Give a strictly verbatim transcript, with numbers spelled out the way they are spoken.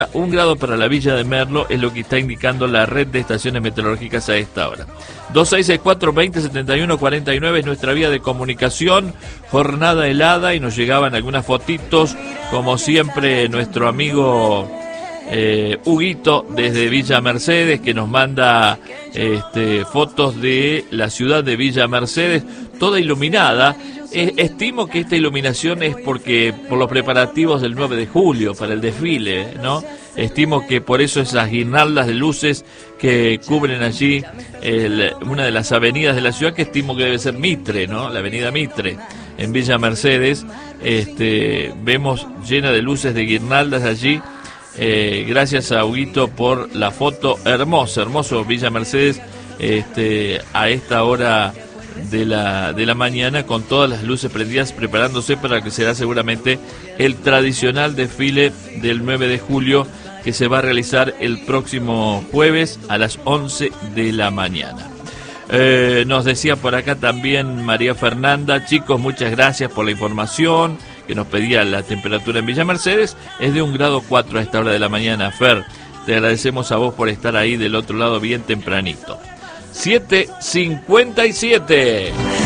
Un grado para la Villa de Merlo es lo que está indicando la red de estaciones meteorológicas a esta hora. dos seis seis cuatro, veinte, setenta y uno, cuarenta y nueve es nuestra vía de comunicación. Jornada helada y nos llegaban algunas fotitos, como siempre nuestro amigo eh, Huguito desde Villa Mercedes, que nos manda este, fotos de la ciudad de Villa Mercedes, toda iluminada. Eh, estimo que esta iluminación es porque por los preparativos del nueve de julio para el desfile, ¿no? Estimo que por eso esas guirnaldas de luces que cubren allí el, una de las avenidas de la ciudad, que estimo que debe ser Mitre, ¿no? La avenida Mitre, en Villa Mercedes, este, vemos llena de luces de guirnaldas allí. Eh, gracias a Huguito por la foto hermosa, hermoso Villa Mercedes, este, a esta hora de la de la mañana, con todas las luces prendidas, preparándose para lo que será seguramente el tradicional desfile del nueve de julio, que se va a realizar el próximo jueves a las once de la mañana. Eh, nos decía por acá también María Fernanda: chicos, muchas gracias por la información, que nos pedía la temperatura en Villa Mercedes, es de un grado cuatro a esta hora de la mañana. Fer, te agradecemos a vos por estar ahí del otro lado bien tempranito. siete cincuenta y siete.